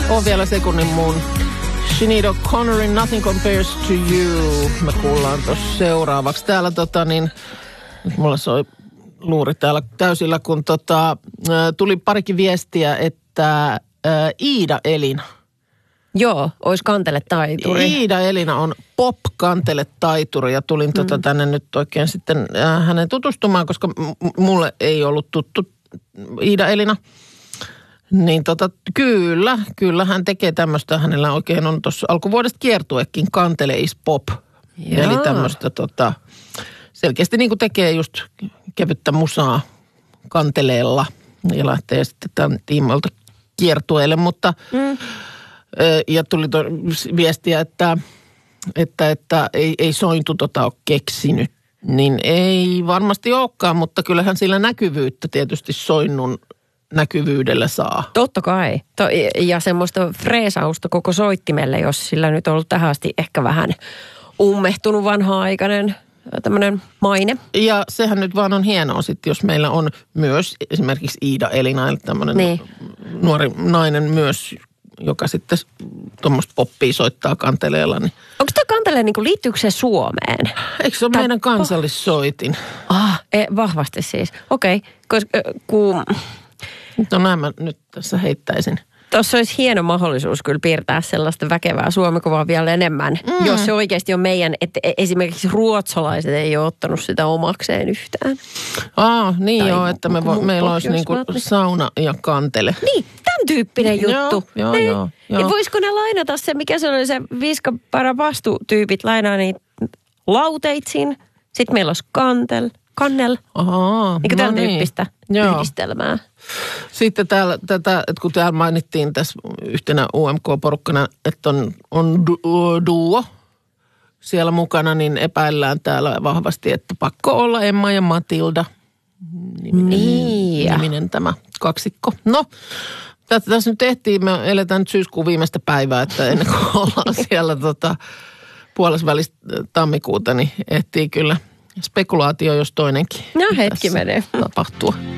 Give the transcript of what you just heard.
On vielä sekunnin muun. Sinead O'Connorin Nothing Compares to You. Me kuullaan tuossa seuraavaksi. Täällä nyt mulla soi luuri täällä täysillä, kun tuli parikin viestiä, että Iida Elina. Joo, olisi kanteletaituri. Iida Elina on pop-kanteletaituri ja tulin tänne nyt oikein sitten hänen tutustumaan, koska mulle ei ollut tuttu Iida Elina. Niin kyllä hän tekee tämmöistä, hänellä oikein on tuossa alkuvuodesta kiertuekin, Kantele is pop. Jaa. Eli tämmöistä selkeästi niin kuin tekee just kevyttä musaa kanteleella ja lähtee sitten tämän tiimoilta kiertueelle, mutta ja tuli viestiä, että ei Sointu ole keksinyt, niin ei varmasti olekaan, mutta kyllähän sillä näkyvyyttä tietysti Soinnun näkyvyydellä saa. Totta kai. Ja semmoista freesausta koko soittimelle, jos sillä nyt on ollut tähän asti ehkä vähän ummehtunut vanha-aikainen tämmöinen maine. Ja sehän nyt vaan on hienoa sitten, jos meillä on myös esimerkiksi Iida Elina, eli tämmöinen nuori nainen myös, joka sitten tuommoista poppia soittaa kanteleella. Niin. Onko tämä kantele, liittyykö se Suomeen? Eikö se ole meidän kansallissoitin? Vahvasti siis. Okei, koska No näin mä nyt tässä heittäisin. Tuossa olisi hieno mahdollisuus kyllä piirtää sellaista väkevää suomikuvaa vielä enemmän, jos se oikeasti on meidän, että esimerkiksi ruotsalaiset ei ole ottanut sitä omakseen yhtään. Niin joo, että meillä olisi sauna ja kantele. Niin, tämän tyyppinen juttu. Joo. Ja voisiko ne lainata se, mikä se oli se Viskaparapastu-tyypit, lainaa niitä lauteitsiin. Sitten meillä olisi kannel. Tämän tyyppistä yhdistelmää. Sitten että kun täällä mainittiin tässä yhtenä UMK-porukkana, että on duo siellä mukana, niin epäillään täällä vahvasti, että pakko olla Emma ja Matilda niminen tämä kaksikko. No, tässä nyt tehtiin, me eletään nyt syyskuun viimeistä päivää, että ennen kuin ollaan siellä puolesvälistä tammikuuta, niin ehtii kyllä spekulaatio, jos toinenkin. No hetki menee. Tapahtua.